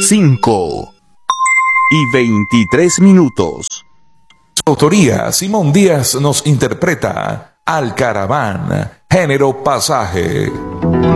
5:23. Autoría, Simón Díaz nos interpreta Alcaraván, género pasaje.